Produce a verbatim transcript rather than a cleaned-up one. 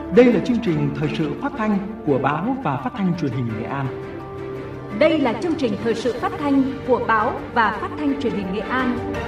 Đây là chương trình thời sự phát thanh của báo và phát thanh truyền hình Nghệ An. Đây là chương trình thời sự phát thanh của báo và phát thanh truyền hình Nghệ An.